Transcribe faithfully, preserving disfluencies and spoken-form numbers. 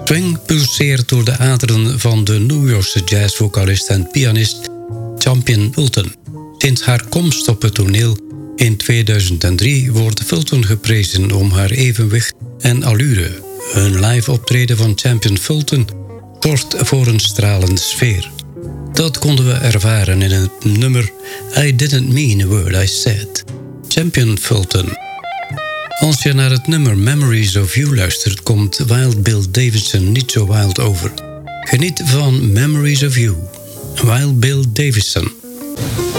Swing pulseert door de aderen van de New Yorkse jazzvocalist en pianist Champion Fulton. Sinds haar komst op het toneel in tweeduizend drie wordt Fulton geprezen om haar evenwicht en allure. Een live optreden van Champion Fulton zorgt voor een stralende sfeer. Dat konden we ervaren in het nummer I Didn't Mean a Word I Said. Champion Fulton. Als je naar het nummer Memories of You luistert, komt Wild Bill Davison niet zo wild over. Geniet van Memories of You. Wild Bill Davison.